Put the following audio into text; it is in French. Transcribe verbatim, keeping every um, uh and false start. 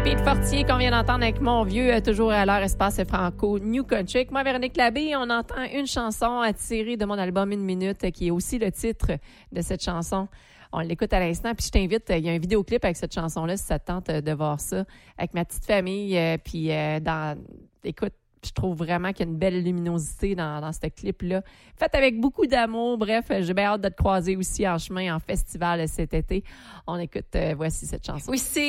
David Fortier qu'on vient d'entendre avec Mon Vieux, euh, toujours à l'heure espace franco New Country. Avec moi, Véronique Labbé, on entend une chanson tirée de mon album Une Minute, euh, qui est aussi le titre de cette chanson. On l'écoute à l'instant, puis je t'invite, il y a un vidéoclip avec cette chanson-là, si ça te tente de voir ça, avec ma petite famille, euh, puis euh, dans... Écoute, je trouve vraiment qu'il y a une belle luminosité dans, dans ce clip-là. Fait avec beaucoup d'amour. Bref, j'ai bien hâte de te croiser aussi en chemin, en festival cet été. On écoute, euh, voici cette chanson. Oui, c'est